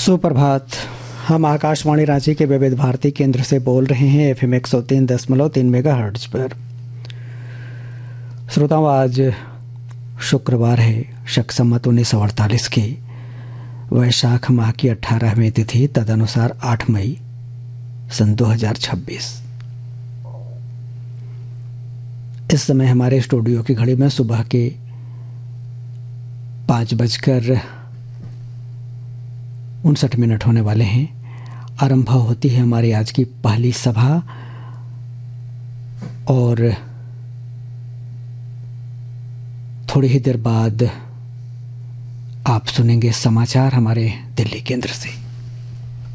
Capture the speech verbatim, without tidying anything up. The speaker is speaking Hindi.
सुप्रभात। हम आकाशवाणी रांची के विविध भारती केंद्र से बोल रहे हैं एफ एम एक सौ तीन दशमलव तीन मेगा हर्ट्ज पर। श्रोताओं, आज शुक्रवार है, शक सम्मत उन्नीस सौ अड़तालीस की वैशाख माह की अठारहवीं तिथि, तदनुसार आठ मई सन दो हजार छब्बीस। इस समय हमारे स्टूडियो की घड़ी में सुबह के पाँच बजकर उनसठ मिनट होने वाले हैं। आरंभ होती है हमारी आज की पहली सभा और थोड़ी ही देर बाद आप सुनेंगे समाचार हमारे दिल्ली केंद्र से।